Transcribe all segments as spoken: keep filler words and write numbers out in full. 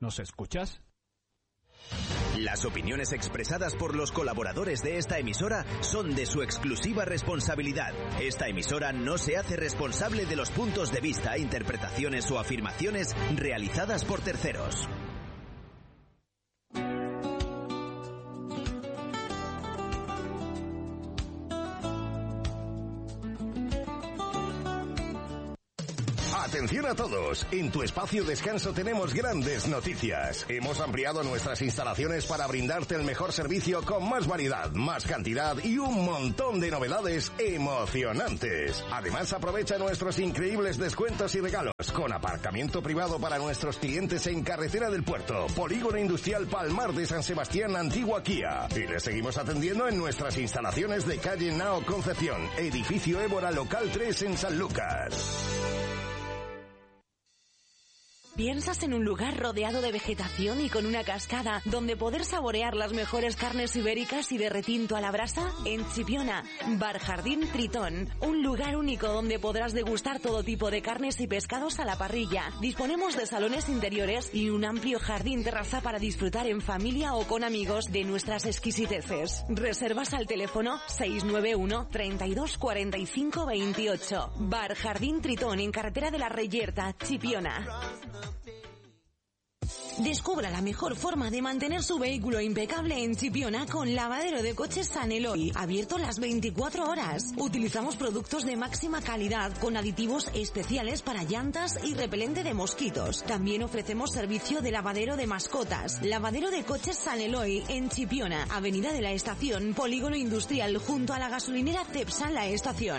¿Nos escuchas? Las opiniones expresadas por los colaboradores de esta emisora son de su exclusiva responsabilidad. Esta emisora no se hace responsable de los puntos de vista, interpretaciones o afirmaciones realizadas por terceros. Atención a todos, en tu espacio descanso tenemos grandes noticias. Hemos ampliado nuestras instalaciones para brindarte el mejor servicio con más variedad, más cantidad y un montón de novedades emocionantes. Además, aprovecha nuestros increíbles descuentos y regalos con aparcamiento privado para nuestros clientes en Carretera del Puerto, Polígono Industrial Palmar de San Sebastián, Antigua Kia. Y les seguimos atendiendo en nuestras instalaciones de calle Nao Concepción, edificio Évora Local tres en Sanlúcar. ¿Piensas en un lugar rodeado de vegetación y con una cascada donde poder saborear las mejores carnes ibéricas y de retinto a la brasa? En Chipiona, Bar Jardín Tritón, un lugar único donde podrás degustar todo tipo de carnes y pescados a la parrilla. Disponemos de salones interiores y un amplio jardín terraza para disfrutar en familia o con amigos de nuestras exquisiteces. Reservas al teléfono seis nueve uno, treinta y dos, cuarenta y cinco, veintiocho. Bar Jardín Tritón en Carretera de la Reyerta, Chipiona. Descubra la mejor forma de mantener su vehículo impecable en Chipiona con Lavadero de Coches San Eloy, abierto las veinticuatro horas. Utilizamos productos de máxima calidad con aditivos especiales para llantas y repelente de mosquitos. También ofrecemos servicio de lavadero de mascotas. Lavadero de Coches San Eloy en Chipiona, Avenida de la Estación, Polígono Industrial, junto a la gasolinera Cepsan La Estación.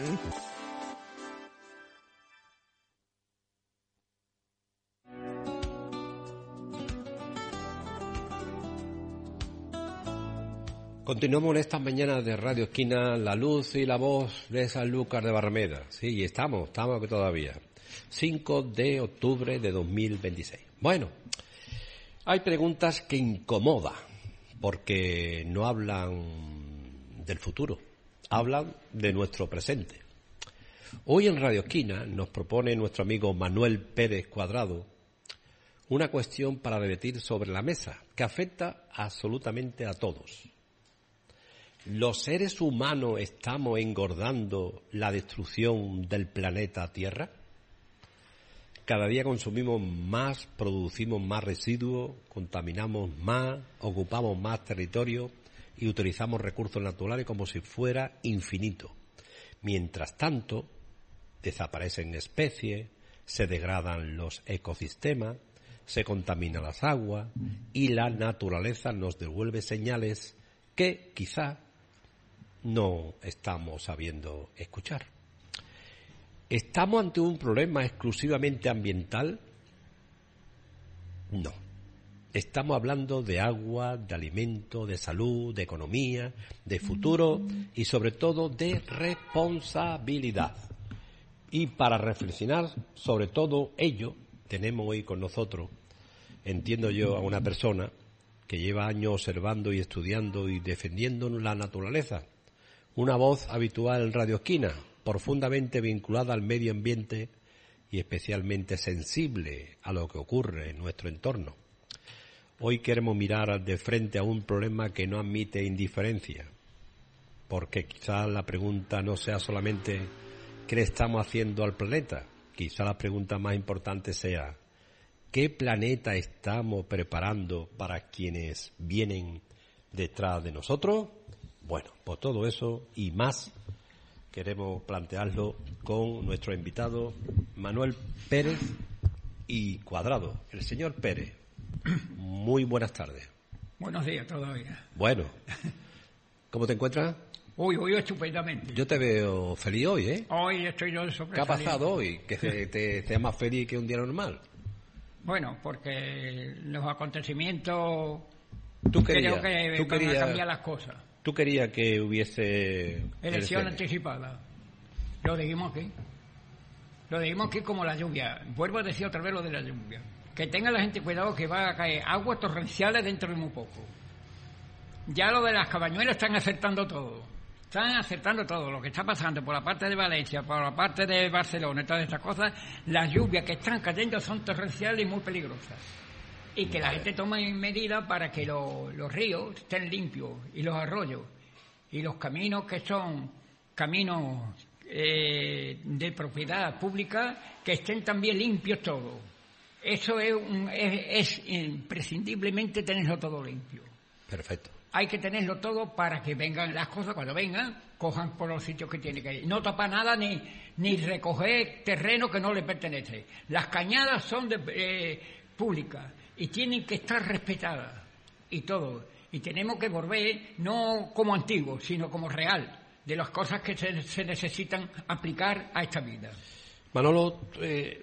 Continuamos en estas mañanas de Radio Esquina, la luz y la voz de Sanlúcar de Barrameda. Sí, y estamos, estamos aquí todavía. cinco de octubre de dos mil veintiséis. Bueno, hay preguntas que incomodan, porque no hablan del futuro, hablan de nuestro presente. Hoy en Radio Esquina nos propone nuestro amigo Manuel Pérez Cuadrado una cuestión para debatir sobre la mesa, que afecta absolutamente a todos. ¿Los seres humanos estamos engordando la destrucción del planeta Tierra? Cada día consumimos más, producimos más residuos, contaminamos más, ocupamos más territorio y utilizamos recursos naturales como si fuera infinito. Mientras tanto, desaparecen especies, se degradan los ecosistemas, se contaminan las aguas y la naturaleza nos devuelve señales que quizá no estamos sabiendo escuchar. ¿Estamos ante un problema exclusivamente ambiental? No. Estamos hablando de agua, de alimento, de salud, de economía, de futuro y sobre todo de responsabilidad. Y para reflexionar sobre todo ello, tenemos hoy con nosotros, entiendo yo, a una persona que lleva años observando y estudiando y defendiendo la naturaleza. Una voz habitual en Radio Esquina, profundamente vinculada al medio ambiente y especialmente sensible a lo que ocurre en nuestro entorno. Hoy queremos mirar de frente a un problema que no admite indiferencia, porque quizás la pregunta no sea solamente ¿qué le estamos haciendo al planeta? Quizás la pregunta más importante sea ¿qué planeta estamos preparando para quienes vienen detrás de nosotros? Bueno, por todo eso y más queremos plantearlo con nuestro invitado Manuel Pérez y Cuadrado. El señor Pérez, muy buenas tardes. Buenos días todavía. Bueno, ¿cómo te encuentras? Uy, hoy estupendamente. Yo te veo feliz hoy, ¿eh? Hoy estoy yo sobresaliente. ¿Qué ha pasado hoy? Que te, te, te más feliz que un día normal. Bueno, porque los acontecimientos ¿Tú querías, creo que tú van querías, a cambiar las cosas. ¿Tú querías que hubiese elección anticipada? Lo dijimos aquí. Lo dijimos aquí como la lluvia. Vuelvo a decir otra vez lo de la lluvia. Que tenga la gente cuidado que va a caer aguas torrenciales dentro de muy poco. Ya lo de las cabañuelas están acertando todo. Están acertando todo lo que está pasando por la parte de Valencia, por la parte de Barcelona y todas estas cosas. Las lluvias que están cayendo son torrenciales y muy peligrosas. y que la gente tome medidas para que lo, los ríos estén limpios y los arroyos y los caminos que son caminos eh, de propiedad pública que estén también limpios todos. Eso es, un, es, es imprescindiblemente tenerlo todo limpio. Perfecto. Hay que tenerlo todo para que vengan las cosas, cuando vengan, cojan por los sitios que tienen que ir. No tapar nada ni, ni recoger terreno que no le pertenece. Las cañadas son de, eh, públicas y tienen que estar respetadas y todo. Y tenemos que volver no como antiguos, sino como real, de las cosas que se, se necesitan aplicar a esta vida. Manolo, eh,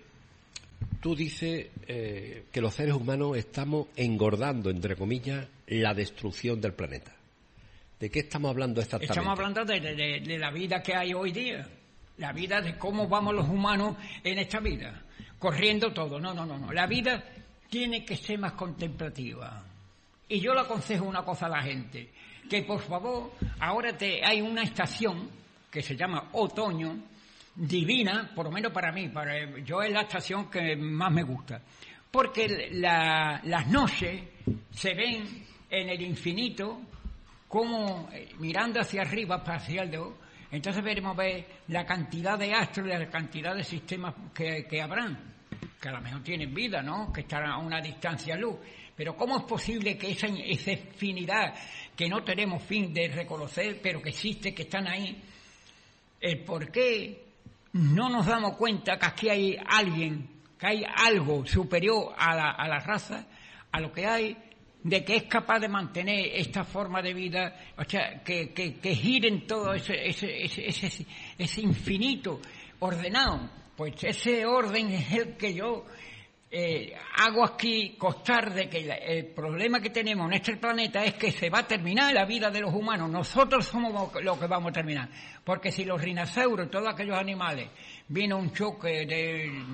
tú dices eh, que los seres humanos estamos engordando, entre comillas, la destrucción del planeta. ¿De qué estamos hablando exactamente? Estamos hablando de, de, de la vida que hay hoy día, la vida de cómo vamos los humanos en esta vida, corriendo todo. No, no, no, no. La vida tiene que ser más contemplativa. Y yo le aconsejo una cosa a la gente, que por favor, ahora te, hay una estación que se llama otoño, divina, por lo menos para mí, para yo es la estación que más me gusta, porque la, las noches se ven en el infinito, como eh, mirando hacia arriba, hacia el dedo, entonces veremos ver la cantidad de astros y la cantidad de sistemas que, que habrán, que a lo mejor tienen vida, ¿no?, que están a una distancia luz, pero ¿cómo es posible que esa, esa infinidad que no tenemos fin de reconocer, pero que existe, que están ahí, el por qué no nos damos cuenta que aquí hay alguien, que hay algo superior a la, a la raza, a lo que hay, de que es capaz de mantener esta forma de vida, o sea, que, que, que giren todo ese, ese, ese, ese, ese infinito ordenado? Pues ese orden es el que yo eh, hago aquí constar de que el problema que tenemos en este planeta es que se va a terminar la vida de los humanos. Nosotros somos los que vamos a terminar. Porque si los rinoceros, todos aquellos animales, viene un choque de,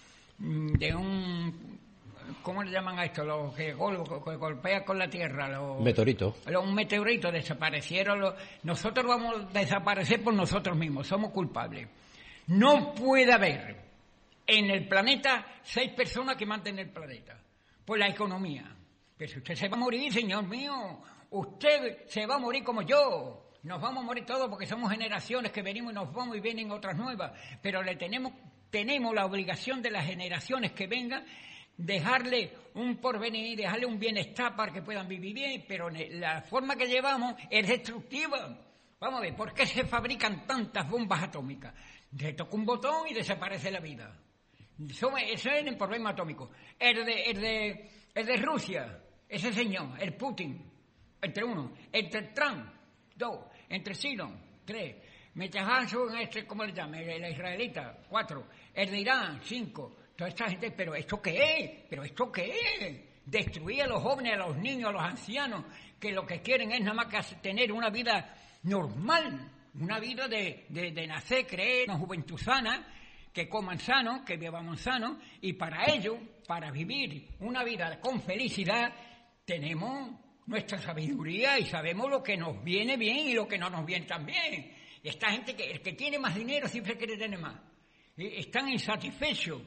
de un... ¿Cómo le llaman a esto? Los que, gol, que golpean con la tierra. Los, meteorito. Los meteoritos desaparecieron. Los, nosotros vamos a desaparecer por nosotros mismos. Somos culpables. No puede haber en el planeta seis personas que mantienen el planeta. Por la economía. Pero si usted se va a morir, señor mío, usted se va a morir como yo. Nos vamos a morir todos porque somos generaciones que venimos y nos vamos y vienen otras nuevas. Pero le tenemos, tenemos la obligación de las generaciones que vengan dejarle un porvenir, dejarle un bienestar para que puedan vivir bien, pero la forma que llevamos es destructiva. Vamos a ver, ¿por qué se fabrican tantas bombas atómicas? Se toca un botón y desaparece la vida. Eso, eso es el problema atómico. El de, el, de, el de Rusia, ese señor, el Putin, entre uno, entre Trump, dos, entre Sino, tres, Netanyahu, este, ¿cómo le llaman? El, el israelita, cuatro, el de Irán, cinco. Toda esta gente, ¿pero esto qué es? ¿Pero esto qué es? Destruir a los jóvenes, a los niños, a los ancianos, que lo que quieren es nada más que tener una vida normal, una vida de, de, de nacer, creer, una juventud sana, que coman sano, que beban sano, y para ello, para vivir una vida con felicidad, tenemos nuestra sabiduría y sabemos lo que nos viene bien y lo que no nos viene tan bien. Y esta gente, que el que tiene más dinero siempre quiere tener más. Y están insatisfechos.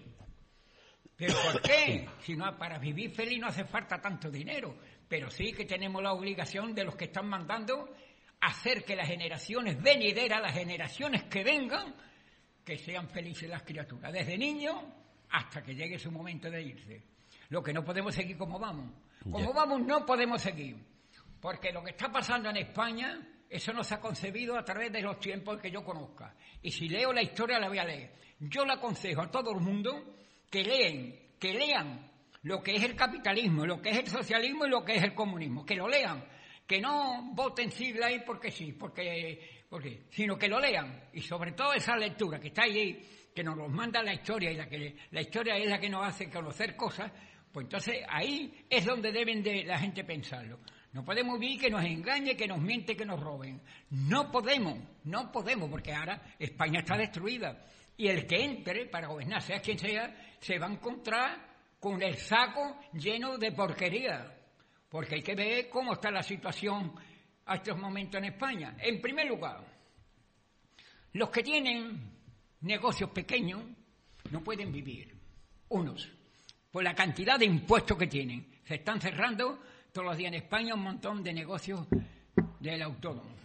¿Pero por qué? Si no, para vivir feliz no hace falta tanto dinero, pero sí que tenemos la obligación de los que están mandando hacer que las generaciones venideras, las generaciones que vengan, que sean felices las criaturas, desde niños hasta que llegue su momento de irse. Lo que no podemos seguir como vamos. Como yeah. vamos no podemos seguir, porque lo que está pasando en España, eso no se ha concebido a través de los tiempos que yo conozca. Y si leo la historia la voy a leer. Yo le aconsejo a todo el mundo que leen, que lean lo que es el capitalismo, lo que es el socialismo y lo que es el comunismo, que lo lean, que no voten sigla ahí porque sí, porque, porque, sino que lo lean, y sobre todo esa lectura que está ahí, que nos los manda la historia, y la que la historia es la que nos hace conocer cosas, pues entonces ahí es donde deben de la gente pensarlo. No podemos vivir que nos engañe, que nos miente, que nos roben. No podemos, no podemos, porque ahora España está destruida. Y el que entre para gobernar, sea quien sea, se va a encontrar con el saco lleno de porquería. Porque hay que ver cómo está la situación a estos momentos en España. En primer lugar, los que tienen negocios pequeños no pueden vivir. Unos, por la cantidad de impuestos que tienen. Se están cerrando todos los días en España un montón de negocios del autónomo.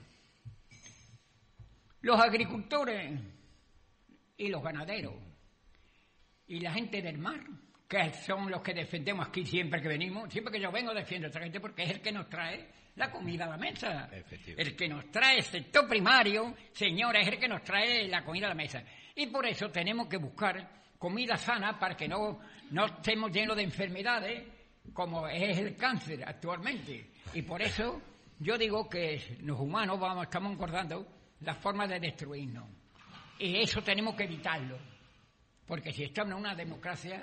Los agricultores y los ganaderos y la gente del mar, que son los que defendemos aquí siempre que venimos, siempre que yo vengo defiendo a esta gente porque es el que nos trae la comida a la mesa. El que nos trae el sector primario, señora, es el que nos trae la comida a la mesa. Y por eso tenemos que buscar comida sana para que no, no estemos llenos de enfermedades como es el cáncer actualmente. Y por eso yo digo que los humanos vamos, estamos engordando la forma de destruirnos. Y eso tenemos que evitarlo. Porque si estamos en una democracia,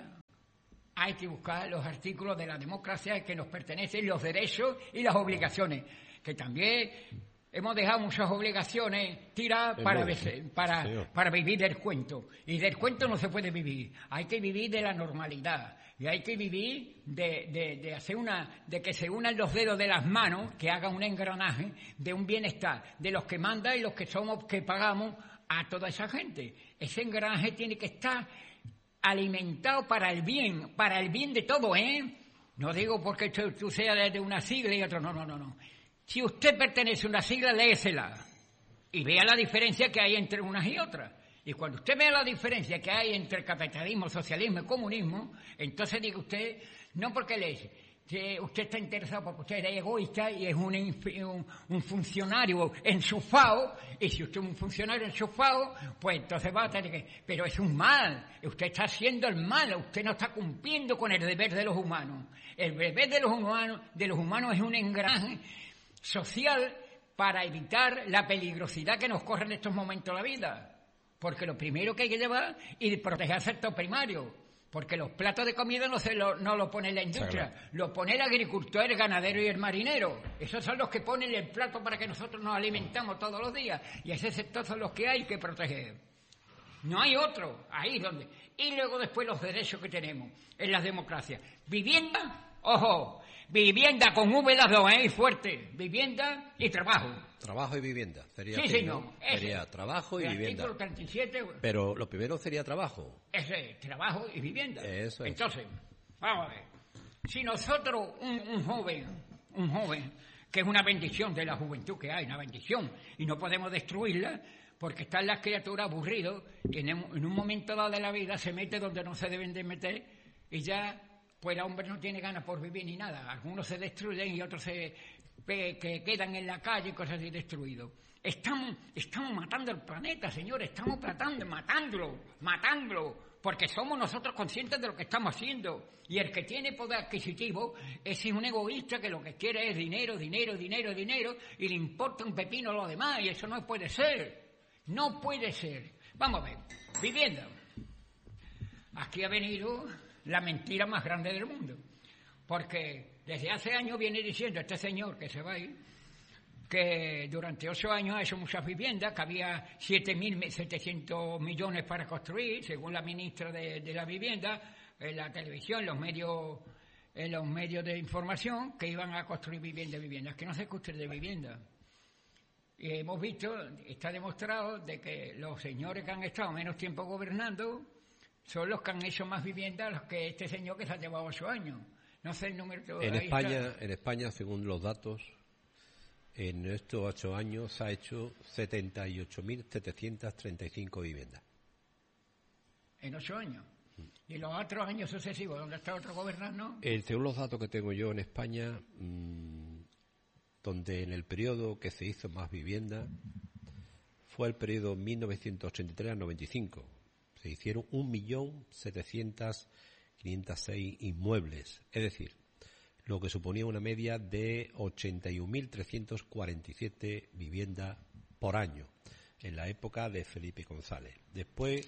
hay que buscar los artículos de la democracia que nos pertenecen, los derechos y las obligaciones. Que también hemos dejado muchas obligaciones tiradas para, para, para, para vivir del cuento. Y del cuento no se puede vivir. Hay que vivir de la normalidad. Y hay que vivir de, de, de hacer una, de que se unan los dedos de las manos, que hagan un engranaje de un bienestar, de los que mandan y los que somos, que pagamos a toda esa gente. Ese engranaje tiene que estar alimentado para el bien, para el bien de todo, ¿eh? No digo porque tú, tú seas de una sigla y otro, no, no, no, no. Si usted pertenece a una sigla, léesela y vea la diferencia que hay entre unas y otras. Y cuando usted vea la diferencia que hay entre el capitalismo, socialismo y comunismo, entonces diga usted, no porque lee, que usted está interesado porque usted es egoísta y es un, un, un funcionario enchufado, y si usted es un funcionario enchufado, pues entonces va a tener que... Pero es un mal, usted está haciendo el mal, usted no está cumpliendo con el deber de los humanos. El deber de los humanos, de los humanos es un engranaje social para evitar la peligrosidad que nos corre en estos momentos la vida. Porque lo primero que hay que llevar y proteger el sector primario. Porque los platos de comida no se lo, no lo pone la industria, claro. Lo pone el agricultor, el ganadero y el marinero. Esos son los que ponen el plato para que nosotros nos alimentamos todos los días. Y ese sector son los que hay que proteger. No hay otro, ahí donde. Y luego después los derechos que tenemos en las democracias. Vivienda, ojo, vivienda con V las dos, ¿eh? Fuerte. Vivienda y trabajo. Trabajo y vivienda. Sería sí, así, señor. ¿no? Sería trabajo y el vivienda. Artículo treinta y siete. Pero lo primero sería trabajo. Ese, trabajo y vivienda. Eso es. Entonces, vamos a ver. Si nosotros, un, un joven, un joven, que es una bendición de la juventud que hay, una bendición, y no podemos destruirla, porque están las criaturas aburridos, que en, en un momento dado de la vida se mete donde no se deben de meter, y ya, pues el hombre no tiene ganas por vivir ni nada. Algunos se destruyen y otros se... que quedan en la calle y cosas así destruidos. Estamos, estamos matando el planeta, señores, estamos tratando, matándolo, matándolo, porque somos nosotros conscientes de lo que estamos haciendo. Y el que tiene poder adquisitivo, ese es un egoísta que lo que quiere es dinero, dinero, dinero, dinero, y le importa un pepino lo demás, y eso no puede ser. No puede ser. Vamos a ver, vivienda. Aquí ha venido la mentira más grande del mundo, porque desde hace años viene diciendo este señor que se va a ir, que durante ocho años ha hecho muchas viviendas, que había siete mil setecientos millones para construir, según la ministra de, de la Vivienda, en la televisión, en los medios, en los medios de información, que iban a construir viviendas, viviendas, que no se construye de vivienda. Y hemos visto, está demostrado, de que los señores que han estado menos tiempo gobernando son los que han hecho más viviendas que este señor que se ha llevado ocho años. No sé el número. En España, en España, según los datos, en estos ocho años se ha hecho setenta y ocho mil setecientas treinta y cinco viviendas. En ocho años. ¿Y en los otros años sucesivos, donde está otro gobernando? El, según los datos que tengo yo en España, mmm, donde en el periodo que se hizo más vivienda fue el periodo mil novecientos ochenta y tres al noventa y cinco. Se hicieron un millón setecientos quinientos seis inmuebles, es decir, lo que suponía una media de ochenta y un mil trescientos cuarenta y siete viviendas por año, en la época de Felipe González. Después,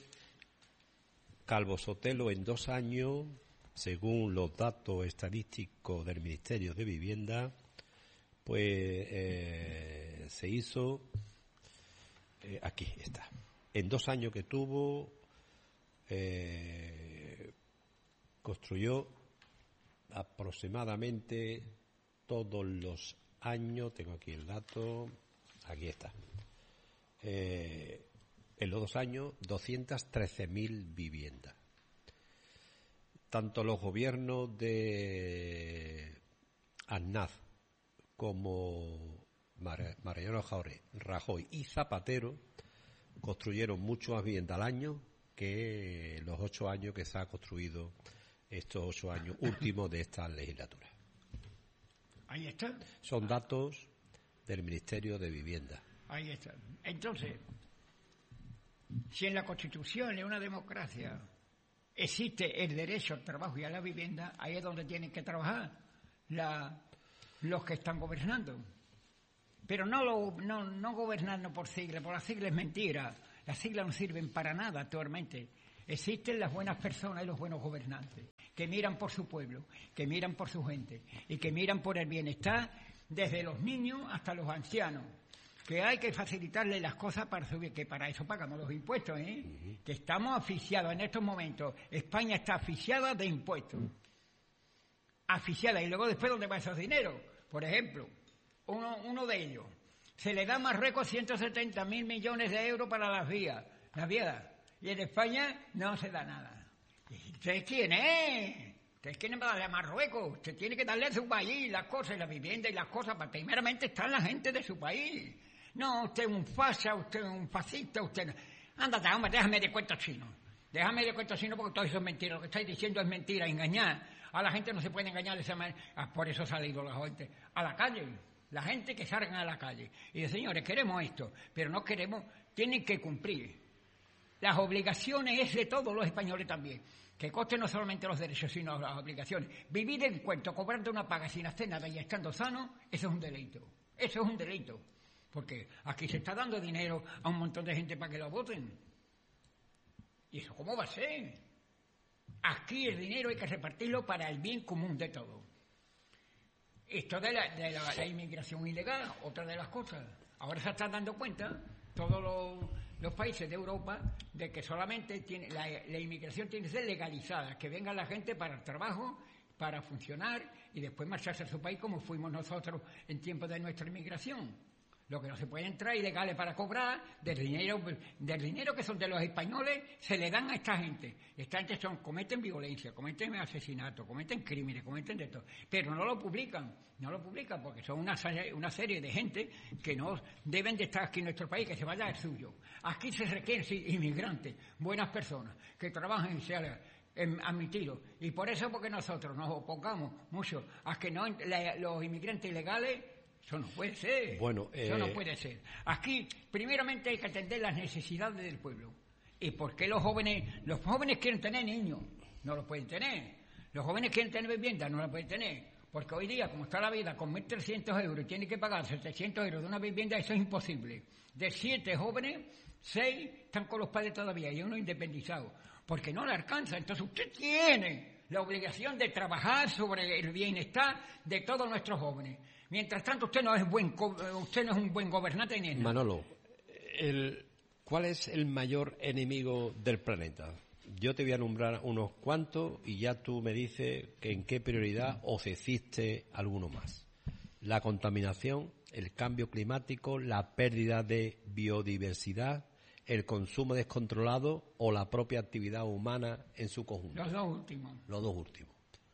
Calvo Sotelo en dos años, según los datos estadísticos del Ministerio de Vivienda, pues eh, se hizo, eh, aquí está, en dos años que tuvo, eh, construyó aproximadamente todos los años, tengo aquí el dato, aquí está, eh, en los dos años, doscientas trece mil viviendas. Tanto los gobiernos de Aznar como Mariano Rajoy y Zapatero construyeron mucho más vivienda al año que los ocho años que se ha construido estos ocho años últimos de esta legislatura. Ahí está. Son datos del Ministerio de Vivienda. Ahí está. Entonces, si en la Constitución, en una democracia, existe el derecho al trabajo y a la vivienda, ahí es donde tienen que trabajar la, los que están gobernando. Pero no, lo, no, no gobernando por siglas, por las siglas es mentira. Las siglas no sirven para nada actualmente. Existen las buenas personas y los buenos gobernantes, que miran por su pueblo, que miran por su gente y que miran por el bienestar desde los niños hasta los ancianos. Que hay que facilitarle las cosas para subir, que para eso pagamos los impuestos, ¿eh? Uh-huh. Que estamos asfixiados en estos momentos. España está asfixiada de impuestos. Uh-huh. Asfixiada. Y luego después, ¿dónde va esos dineros? Por ejemplo, uno, uno de ellos. Se le da a Marruecos ciento setenta mil millones de euros para las vías. Las vías. Y en España no se da nada. ¿Y usted quién es? Usted quién va a darle a Marruecos. Usted tiene que darle a su país las cosas, y la vivienda y las cosas. Para primeramente está la gente de su país. No, usted es un fascia, usted es un fascista, usted... Ándate, hombre, déjame de cuentos chinos. Déjame de cuentos chinos porque todo eso es mentira. Lo que estáis diciendo es mentira, engañar. A la gente no se puede engañar de esa manera. Ah, por eso ha salido la gente a la calle. La gente que salga a la calle. Y dice, señores, queremos esto, pero no queremos... Tienen que cumplir. Las obligaciones es de todos los españoles también. Que costen no solamente los derechos, sino las obligaciones. Vivir en cuento, cobrando una paga sin hacer nada y estando sano, eso es un delito. Eso es un delito. Porque aquí se está dando dinero a un montón de gente para que lo voten. ¿Y eso cómo va a ser? Aquí el dinero hay que repartirlo para el bien común de todos. Esto de la, de la, la inmigración ilegal, otra de las cosas. Ahora se están dando cuenta todos los, los países de Europa de que solamente tiene, la, la inmigración tiene que ser legalizada, que venga la gente para el trabajo, para funcionar y después marcharse a su país como fuimos nosotros en tiempo de nuestra inmigración. Lo que no se puede entrar ilegales para cobrar del dinero, del dinero que son de los españoles, se le dan a esta gente. Esta gente son, cometen violencia, cometen asesinatos, cometen crímenes, cometen de todo. Pero no lo publican, no lo publican porque son una, una serie de gente que no deben de estar aquí en nuestro país, que se vaya al suyo. Aquí se requieren sí, inmigrantes, buenas personas, que trabajen y sean admitidos. Y por eso porque nosotros nos opongamos mucho a que no la, los inmigrantes ilegales. Eso no puede ser. Bueno, eh... Eso no puede ser. Aquí, primeramente, hay que atender las necesidades del pueblo. ¿Y por qué los jóvenes? Los jóvenes quieren tener niños, no los pueden tener. Los jóvenes quieren tener vivienda, no la pueden tener. Porque hoy día, como está la vida, con mil trescientos euros y tiene que pagar setecientos euros de una vivienda, eso es imposible. De siete jóvenes, seis están con los padres todavía y uno independizado. Porque no le alcanza. Entonces usted tiene la obligación de trabajar sobre el bienestar de todos nuestros jóvenes. Mientras tanto, usted no es buen usted no es un buen gobernante ni nada. Manolo, el, ¿cuál es el mayor enemigo del planeta? Yo te voy a nombrar unos cuantos y ya tú me dices que en qué prioridad o si existe alguno más. La contaminación, el cambio climático, la pérdida de biodiversidad, el consumo descontrolado o la propia actividad humana en su conjunto. Los dos últimos. Los dos últimos.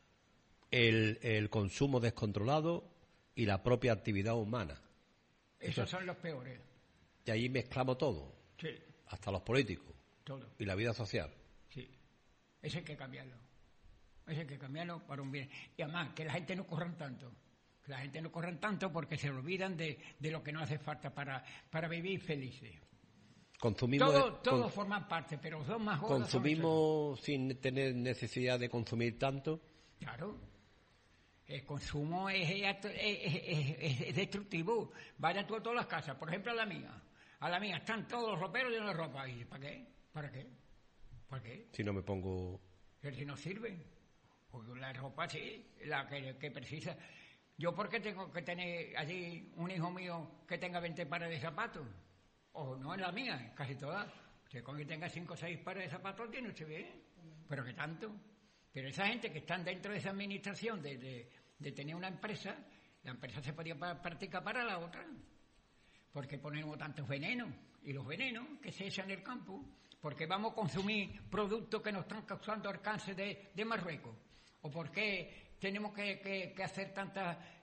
El, el consumo descontrolado y la propia actividad humana. Esos son los peores. Y ahí mezclamos todo. Sí. Hasta los políticos. Todo. Y la vida social. Sí. Eso hay que cambiarlo. Eso hay que cambiarlo para un bien. Y además, que la gente no corran tanto. Que la gente no corran tanto porque se olvidan de, de lo que no hace falta para, para vivir felices. Consumimos todo, todo con, forma parte, pero los dos más gordos consumimos sin tener necesidad de consumir tanto. Claro, el consumo es, es, es, es, es destructivo. Vaya tú a todas las casas, por ejemplo a la mía, a la mía están todos los roperos llenos de ropa. ¿Y para qué? ¿Para qué? ¿Para qué? Si no me pongo, si no sirve, porque la ropa sí, la que, que precisa. Yo por qué tengo que tener allí un hijo mío que tenga veinte pares de zapatos. O no en la mía, casi todas. Usted con que tenga cinco o seis pares de zapatos tiene usted bien. Pero ¿qué tanto? Pero esa gente que están dentro de esa administración de, de, de tener una empresa, la empresa se podía practicar para la otra. ¿Por qué ponemos tantos venenos? Y los venenos que se echan en el campo. ¿Por qué vamos a consumir productos que nos están causando el cáncer de, de Marruecos? ¿O por qué tenemos que, que, que hacer tantas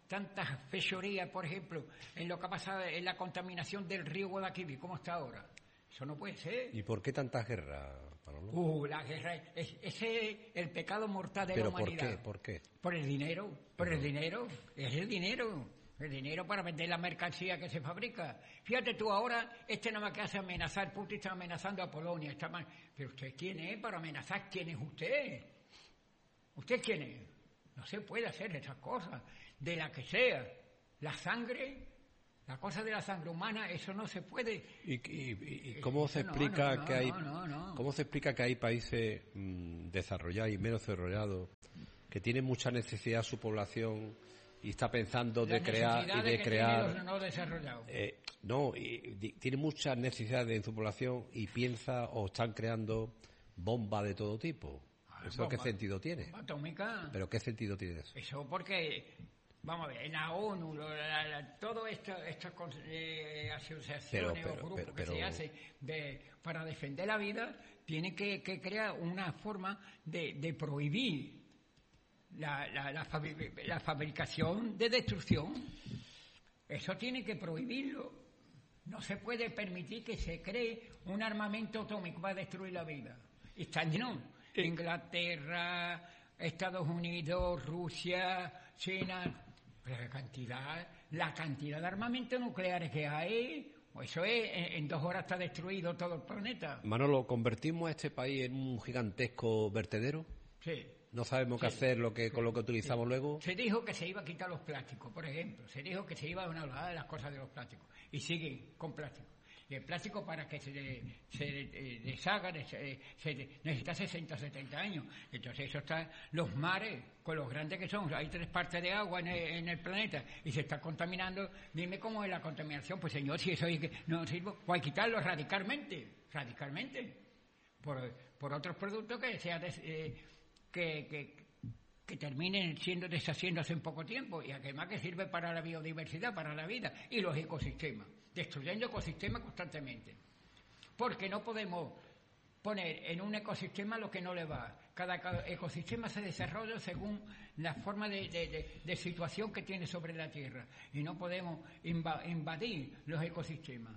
tantas fechorías, por ejemplo, en lo que ha pasado en la contaminación del río Guadalquivir, ¿cómo está ahora? Eso no puede ser. ¿Y por qué tanta guerra, Manolo? Uh, la guerra, es, ese es el pecado mortal de ¿Pero la humanidad. por qué? ¿Por qué? Por el dinero, por el dinero, es el dinero. El dinero para vender la mercancía que se fabrica. Fíjate tú ahora, este nada más que hace amenazar, Putin está amenazando a Polonia. Está mal. Pero usted quién es para amenazar, ¿quién es usted? ¿Usted quién es? No se puede hacer esas cosas, de la que sea. La sangre, la cosa de la sangre humana, eso no se puede. ¿Y, y, y cómo se explica no, no, que hay, no, no, no. cómo se explica que hay países mmm, desarrollados y menos desarrollados que tienen mucha necesidad su población y está pensando de crear y de, de crear los no desarrollados? Eh, no, y, y, tiene muchas necesidades en su población y piensa o están creando bombas de todo tipo. Ah, ¿Eso bomba, qué sentido tiene? Bomba atómica. ¿Pero qué sentido tiene eso? Eso porque, vamos a ver, en la ONU, la, la, todo esto, estas eh, asociaciones pero, pero, o grupos pero, pero, que se hacen de, para defender la vida, tienen que, que crear una forma de, de prohibir La, la, la, fabri- la fabricación de destrucción. Eso tiene que prohibirlo. No se puede permitir que se cree un armamento atómico para destruir la vida. Y están llenos. Inglaterra, Estados Unidos, Rusia, China. Pero la cantidad, la cantidad de armamentos nucleares que hay, eso es, en, en dos horas está destruido todo el planeta. Manolo, ¿convertimos a este país en un gigantesco vertedero? Sí. No sabemos sí, qué hacer lo que, sí, con lo que utilizamos sí. luego. Se dijo que se iba a quitar los plásticos, por ejemplo. Se dijo que se iba a una olada de las cosas de los plásticos. Y siguen con plástico. Y el plástico para que se, se eh, deshaga se, se, necesita sesenta, setenta años. Entonces eso está, los mares, con los grandes que son, hay tres partes de agua en el, en el planeta y se está contaminando. Dime cómo es la contaminación. Pues señor, si eso hay que, no sirve, pues hay que quitarlo radicalmente, radicalmente. Por, por otros productos que sea de, eh, que, que, que terminen siendo deshaciéndose en poco tiempo y además que sirve para la biodiversidad, para la vida y los ecosistemas, destruyendo ecosistemas constantemente. Porque no podemos poner en un ecosistema lo que no le va. Cada, cada ecosistema se desarrolla según la forma de, de, de, de situación que tiene sobre la Tierra y no podemos inv- invadir los ecosistemas.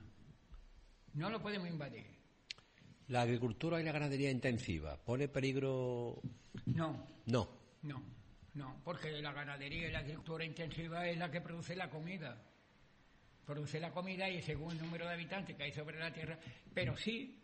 No lo podemos invadir. ¿La agricultura y la ganadería intensiva pone peligro? No. No. No, no, porque la ganadería y la agricultura intensiva es la que produce la comida. Produce la comida y según el número de habitantes que hay sobre la Tierra, pero sí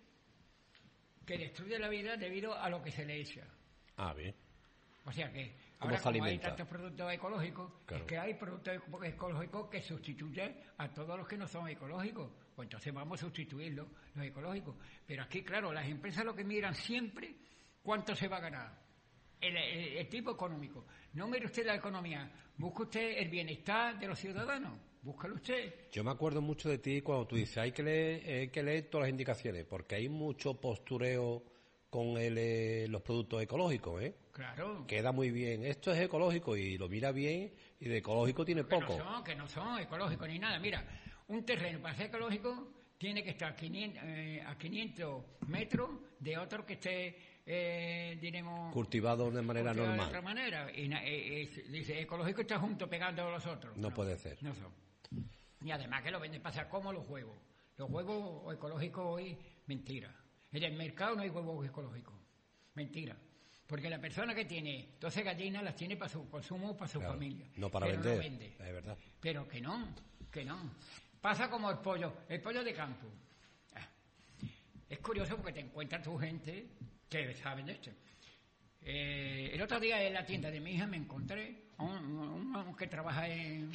que destruye la vida debido a lo que se le echa. Ah, bien. O sea que ¿Cómo ahora se como alimenta? hay tantos productos ecológicos, Claro. es que hay productos ecológicos que sustituyen a todos los que no son ecológicos. Pues entonces vamos a sustituirlos, los ecológicos. Pero aquí, claro, las empresas lo que miran siempre cuánto se va a ganar. El, el, el tipo económico. No mire usted la economía, busque usted el bienestar de los ciudadanos, búscalo usted. Yo me acuerdo mucho de ti cuando tú dices hay que leer, hay que leer todas las indicaciones, porque hay mucho postureo con el, eh, los productos ecológicos, ¿eh? Claro. Queda muy bien. Esto es ecológico y lo mira bien y de ecológico tiene que poco. No son, que no son ecológicos ni nada. Mira, un terreno para ser ecológico tiene que estar quinientos, eh, a quinientos metros de otro que esté, eh, diremos... Cultivado de manera cultivado normal. De otra manera. Y eh, eh, dice, ecológico está junto pegando a los otros. No, no puede ser. No son. Y además que lo venden pasar como los huevos. Los huevos ecológicos hoy, mentira. En el mercado no hay huevos ecológicos. Mentira. Porque la persona que tiene doce gallinas las tiene para su consumo, para su claro, familia. no para pero vender. No vende. Es verdad. Pero que no, que no. Pasa como el pollo, el pollo de campo. Ah. Es curioso porque te encuentras tu gente que saben de esto. Eh, el otro día en la tienda de mi hija me encontré a un, un, un que trabaja en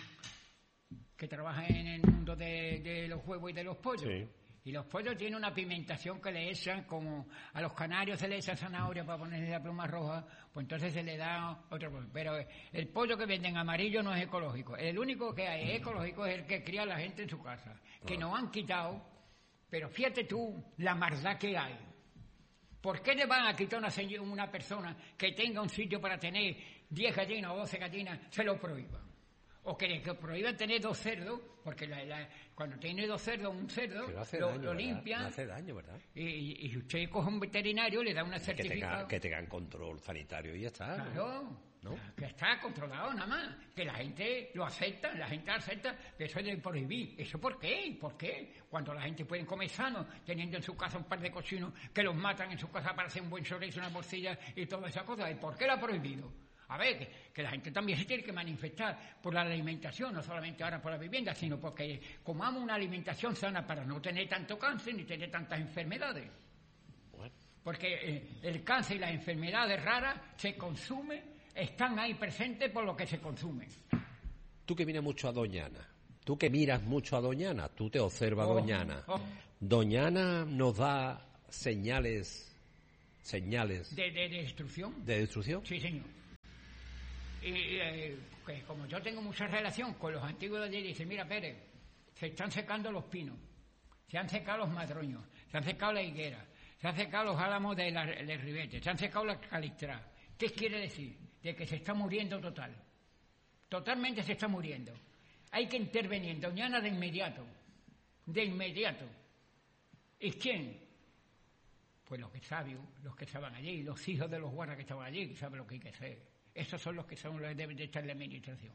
que trabaja en el mundo de, de los huevos y de los pollos. Sí. Y los pollos tienen una pigmentación que le echan, como a los canarios se le echa zanahoria para ponerle la pluma roja, pues entonces se le da otro pollo. Pero el pollo que venden amarillo no es ecológico. El único que hay ecológico es el que cría la gente en su casa, que nos han quitado. Pero fíjate tú la maldad que hay. ¿Por qué le van a quitar a una, una persona que tenga un sitio para tener diez gallinas o doce gallinas? Se lo prohíban. O que, que prohíban tener dos cerdos, porque la, la, cuando tiene dos cerdos, un cerdo, lo, daño, lo limpia. No hace daño, ¿verdad? Y, y usted coge un veterinario, le da una certificado. Que tengan control sanitario y ya está. Claro, ¿no? Que está controlado nada más. Que la gente lo acepta, la gente acepta, que eso es de prohibir. ¿Eso por qué? ¿Por qué? Cuando la gente puede comer sano, teniendo en su casa un par de cochinos que los matan en su casa para hacer un buen chorizo, una morcilla y toda esa cosa. ¿Y por qué lo ha prohibido? A ver, que, que la gente también se tiene que manifestar por la alimentación, no solamente ahora por la vivienda, sino porque comamos una alimentación sana para no tener tanto cáncer ni tener tantas enfermedades. Bueno. Porque eh, el cáncer y las enfermedades raras se consumen, están ahí presentes por lo que se consume. Tú que miras mucho a Doña Ana, tú que miras mucho a Doña Ana, tú te observas a Oh, Doña Ana. oh. Doña Ana nos da señales, señales ¿De, de, de destrucción? de destrucción. Sí, señor. Y eh, que como yo tengo mucha relación con los antiguos de allí, dice, mira Pérez, se están secando los pinos, se han secado los madroños, se han secado la higuera, se han secado los álamos de, la, de ribete, se han secado la calistra. ¿Qué quiere decir? De que se está muriendo total. Totalmente se está muriendo. Hay que intervenir, Doña Ana, de inmediato. De inmediato. ¿Y quién? Pues los que sabios, los que estaban allí, los hijos de los guardas que estaban allí, que saben lo que hay que hacer. Esos son los que son los que deben de estar en la administración.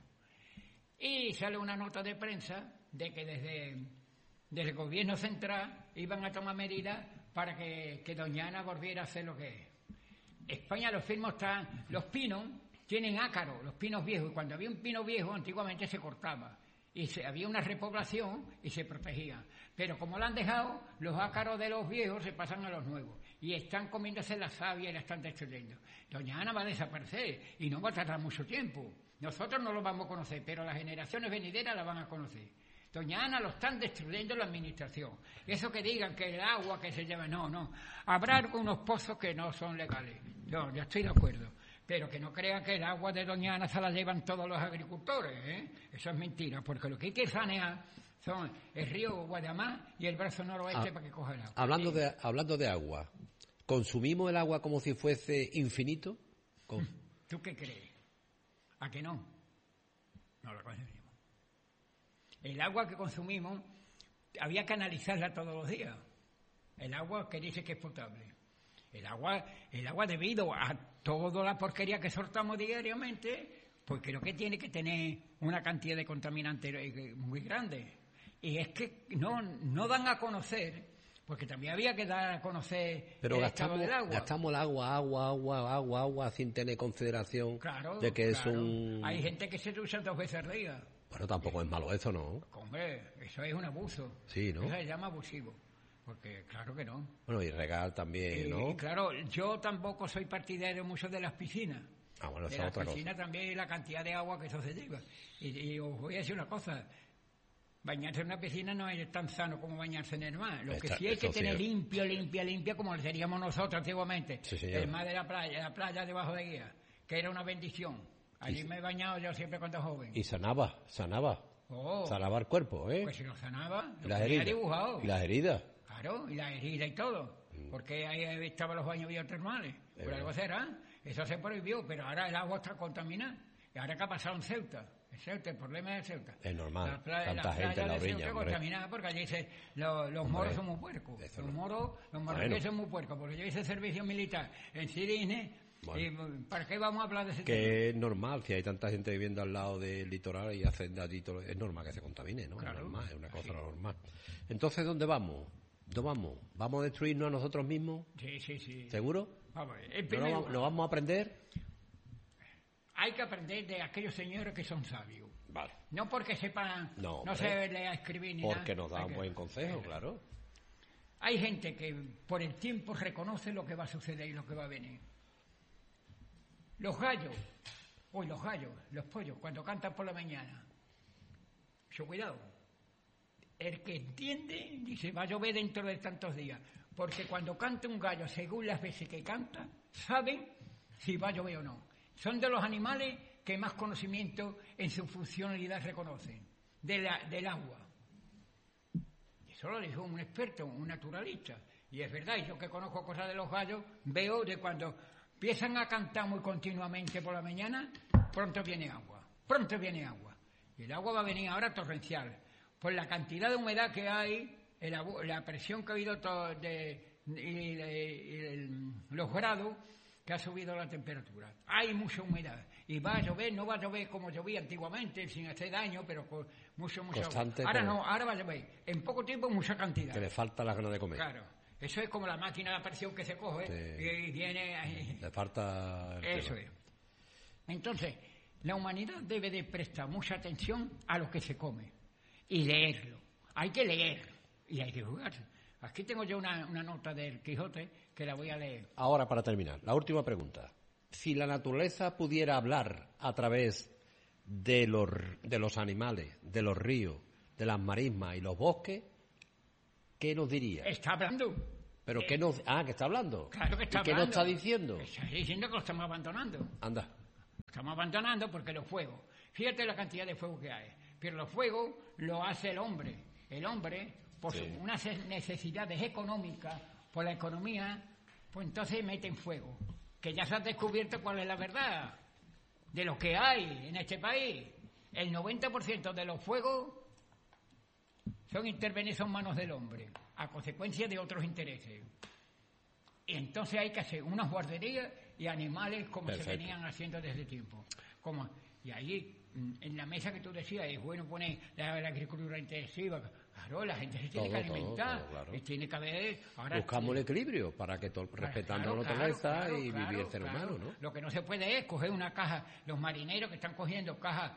Y sale una nota de prensa de que desde, desde el gobierno central iban a tomar medidas para que, que Doña Ana volviera a hacer lo que es. España, los firmos están, los pinos tienen ácaros, los pinos viejos, y cuando había un pino viejo antiguamente se cortaba. Y se, había una repoblación y se protegía. Pero como lo han dejado, los ácaros de los viejos se pasan a los nuevos. Y están comiéndose la savia y la están destruyendo. Doña Ana va a desaparecer y no va a tardar mucho tiempo. Nosotros no lo vamos a conocer, pero las generaciones venideras la van a conocer. Doña Ana lo están destruyendo la administración. Eso que digan que el agua que se lleva, no, no. Habrá algunos pozos que no son legales. Yo, yo estoy de acuerdo. Pero que no crean que el agua de Doña Ana se la llevan todos los agricultores, ¿eh? Eso es mentira, porque lo que hay que sanear son el río Guadamar y el brazo noroeste ah, para que coja el agua. Hablando, de, hablando de agua, ¿consumimos el agua como si fuese infinito? ¿Con... ¿Tú qué crees? ¿A que no? No lo consumimos. El agua que consumimos había que analizarla todos los días. El agua que dice que es potable. El agua, el agua debido a toda la porquería que soltamos diariamente, pues creo que tiene que tener una cantidad de contaminantes muy grande. Y es que no, no dan a conocer, porque también había que dar a conocer Pero el gastamos, estado del agua. Gastamos el agua, agua, agua, agua, agua, sin tener consideración claro, de que claro. es un... Hay gente que se usa dos veces al día. Bueno, tampoco es malo eso, ¿no? Hombre, eso es un abuso. Sí, ¿no? Eso se llama abusivo. Porque claro que no. Bueno, y regar también, y, ¿no? Y claro, yo tampoco soy partidario mucho de las piscinas. Ah, bueno, de esa las es otra piscinas cosa. También la cantidad de agua que eso se lleva. Y, y os voy a decir una cosa. Bañarse en una piscina no es tan sano como bañarse en el mar. Lo Esta, que sí hay que tener sí. limpio, limpia, limpia, como lo seríamos nosotros antiguamente. Sí, señor. El mar de la playa, la playa debajo de guía, que era una bendición. Allí y, me he bañado yo siempre cuando joven. Y sanaba, sanaba. Oh, sanaba el cuerpo, ¿eh? Pues si lo sanaba, y lo las tenía heridas. dibujado. Y las heridas. Claro, y la herida y todo. Mm. Porque ahí estaban los baños biotermales. De Por algo será. Eso se prohibió, pero ahora el agua está contaminada. Y ahora que ha pasado en Ceuta. En Ceuta, el problema es Ceuta. Es normal. La playa, Tanta la playa gente en la de orilla, Ceuta hombre. contaminada porque allí se, lo, los moros son muy puercos. Los no. moros, los marroquíes bueno. son muy puercos. Porque yo hice servicio militar en Sirine. Bueno. ¿Y para qué vamos a hablar de ese que tema? Que es normal, si hay tanta gente viviendo al lado del litoral y hacen de allí todo, es normal que se contamine, ¿no? Claro. Es normal, es una cosa Sí. normal. Entonces, ¿dónde vamos? ¿Dónde vamos? ¿Vamos a destruirnos a nosotros mismos? Sí, sí, sí. ¿Seguro? Vamos, en ¿No primer lo, lugar, lo vamos a aprender? hay que aprender de aquellos señores que son sabios. Vale. No porque sepan, No, no, hombre. se lea escribir ni Porque nada. nos da Hay un que- buen consejo, claro. Hay gente que por el tiempo reconoce lo que va a suceder y lo que va a venir. Los gallos, uy, los gallos, los pollos, cuando cantan por la mañana. Mucho cuidado. El que entiende dice, va a llover dentro de tantos días. Porque cuando canta un gallo, según las veces que canta, saben si va a llover o no. Son de los animales que más conocimiento en su funcionalidad reconocen, de la, del agua. Eso lo dijo un experto, un naturalista. Y es verdad, y yo que conozco cosas de los gallos, veo de cuando empiezan a cantar muy continuamente por la mañana, pronto viene agua, pronto viene agua. Y el agua va a venir ahora torrencial. Por la cantidad de humedad que hay, el, la presión que ha habido to, de, y, y, y el, los grados, que ha subido la temperatura. Hay mucha humedad. Y va a llover, no va a llover como llovía antiguamente, sin hacer daño, pero con mucho, mucho. Constante, ahora pero... no, ahora va a llover. En poco tiempo, mucha cantidad. Que le falta la gana de comer. Claro. Eso es como la máquina de presión que se coge sí. y viene ahí. Le falta... El Eso es. Entonces, la humanidad debe de prestar mucha atención a lo que se come y leerlo. Hay que leer y hay que jugar. Aquí tengo yo una, una nota del Quijote que la voy a leer. Ahora, para terminar, la última pregunta. Si la naturaleza pudiera hablar a través de los, de los animales, de los ríos, de las marismas y los bosques, ¿qué nos diría? Está hablando. ¿Pero eh, qué nos...? Ah, que está hablando. Claro que está ¿Y qué hablando. nos está diciendo? Está diciendo que lo estamos abandonando. Anda. Lo estamos abandonando porque los fuegos... Fíjate la cantidad de fuego que hay. Pero los fuegos lo hace el hombre. El hombre, por sí. su, unas necesidades económicas, por la economía, pues entonces meten fuego. Que ya se ha descubierto cuál es la verdad de lo que hay en este país. El noventa por ciento de los fuegos son intervenidos en manos del hombre, a consecuencia de otros intereses. Y entonces hay que hacer unas guarderías y animales como Perfecto. se venían haciendo desde tiempo. Como, y ahí, en la mesa que tú decías, es bueno poner la, la agricultura intensiva. Claro, la gente se tiene todo, que alimentar. Todo, todo, claro. Y tiene que haber... Ahora, buscamos el equilibrio para que, to, respetando claro, la naturaleza claro, claro, y claro, vivir el ser claro. humano, ¿no? Lo que no se puede es coger una caja, los marineros que están cogiendo cajas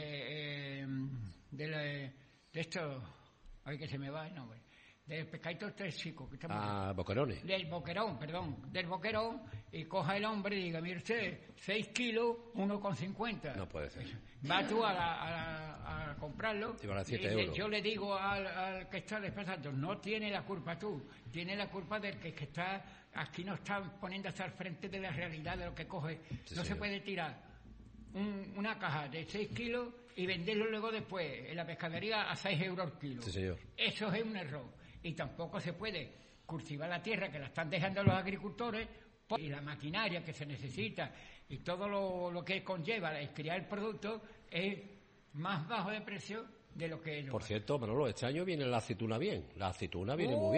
de... Eh, de, la, de esto... Ay, que se me va el nombre. Del pescadito este chico. Que ah, boquerones. Del boquerón, perdón. Del boquerón, y coja el hombre y diga, mire usted, seis kilos, uno con cincuenta. No puede ser. Va tú a, la, a, la, a comprarlo. Y vale siete y euros. Yo le digo al, al que está despachando, no tiene la culpa tú, tiene la culpa del que, que está, aquí no está poniendo hasta el frente de la realidad de lo que coge. Sí, no señor. Se puede tirar un, una caja de seis kilos y venderlo luego después en la pescadería a seis euros el kilo. Sí, señor. Eso es un error. Y tampoco se puede cultivar la tierra que la están dejando los agricultores y la maquinaria que se necesita y todo lo, lo que conlleva el criar el producto es más bajo de precio de lo que... Por cierto, Manolo, este año viene la aceituna bien. La aceituna viene uh, muy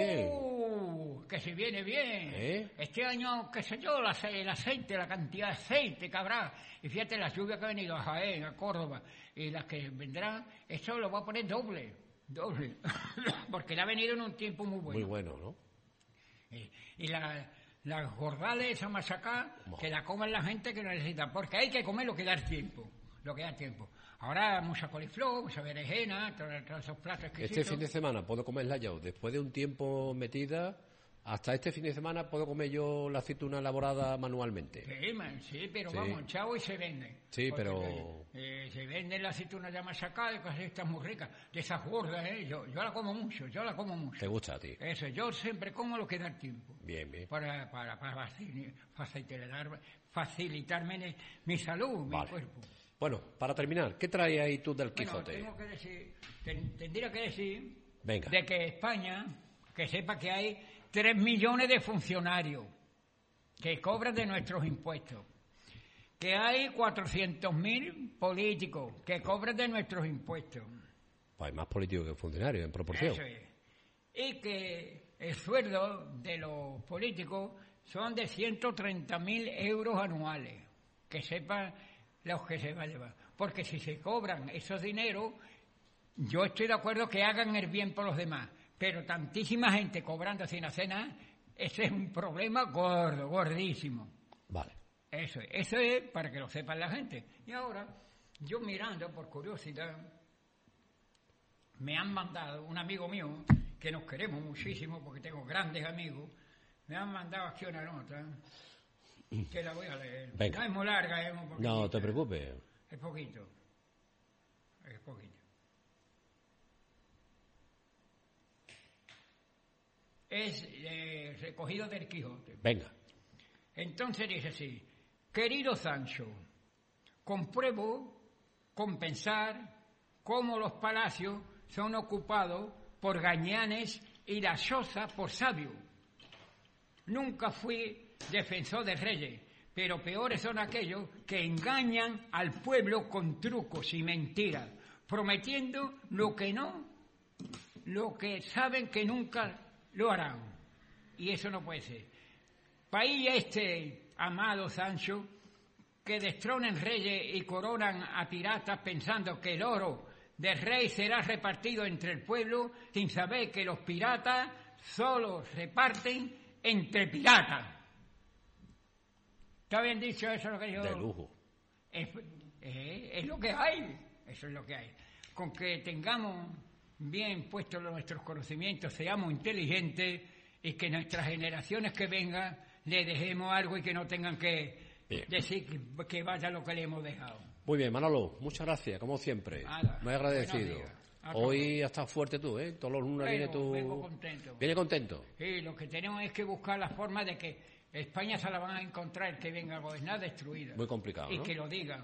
bien. Que si viene bien. ¿Eh? Este año, qué sé yo, la, el aceite, la cantidad de aceite que habrá. Y fíjate, las lluvias que han venido a Jaén, a Córdoba, y las que vendrán, eso lo va a poner doble. Doble. Porque le ha venido en un tiempo muy bueno. Muy bueno, ¿no? Y, y la, las gordales, esa masacá, oh. que la comen la gente que no necesita. Porque hay que comer lo que da tiempo. Lo que da tiempo. Ahora mucha coliflor, mucha berenjena, todos, todos esos platos exquisitos. Este fin de semana puedo comerla yo. Después de un tiempo metida, hasta este fin de semana puedo comer yo la aceituna elaborada manualmente. Sí, man, sí pero sí. vamos, chavo, y se vende. Sí, porque, pero... Eh, se vende la aceituna ya masacada, de cosas estas muy ricas, de esas gordas, ¿eh? Yo, yo la como mucho, yo la como mucho. ¿Te gusta a ti? Eso, yo siempre como lo que da tiempo. Bien, bien. Para, para, para facilitar, facilitarme mi salud, vale. Mi cuerpo. Bueno, para terminar, ¿qué trae ahí tú del Quijote? Bueno, tengo que decir, ten, tendría que decir Venga. de que España, que sepa que hay tres millones de funcionarios que cobran de nuestros impuestos, que hay cuatrocientos mil políticos que cobran de nuestros impuestos. Pues hay más políticos que funcionarios, en proporción. Eso es. Y que el sueldo de los políticos son de ciento treinta mil euros anuales. Que sepan los que se va a llevar. Porque si se cobran esos dineros, yo estoy de acuerdo que hagan el bien por los demás. Pero tantísima gente cobrando sin hacer nada, ese es un problema gordo, gordísimo. Vale. Eso es, eso es para que lo sepan la gente. Y ahora, yo mirando por curiosidad, me han mandado, un amigo mío, que nos queremos muchísimo porque tengo grandes amigos, me han mandado aquí una nota, que la voy a leer. Venga. No es muy larga, es muy poquito. No te preocupes. Es poquito. Es poquito. Es eh, recogido del Quijote. Venga. Entonces dice así: querido Sancho, compruebo con pensar cómo los palacios son ocupados por gañanes y la choza por sabios. Nunca fui defensor de reyes, pero peores son aquellos que engañan al pueblo con trucos y mentiras, prometiendo lo que no, lo que saben que nunca lo harán. Y eso no puede ser. País este, amado Sancho, que destronen reyes y coronan a piratas pensando que el oro del rey será repartido entre el pueblo, sin saber que los piratas solo reparten entre piratas. ¿Está bien dicho eso lo que yo...? De lujo. Es, es, es lo que hay, eso es lo que hay. Con que tengamos bien puestos nuestros conocimientos, seamos inteligentes y que nuestras generaciones que vengan le dejemos algo y que no tengan que bien. decir que, que vaya lo que le hemos dejado. Muy bien, Manolo, muchas gracias, como siempre. Nada, muy agradecido. Hoy has estado fuerte tú, ¿eh? Todos los lunes viene tú... Vengo contento. ¿Viene contento? Sí, lo que tenemos es que buscar la forma de que España se la van a encontrar, que venga a gobernar destruida. Muy complicado, Y ¿no? que lo digan.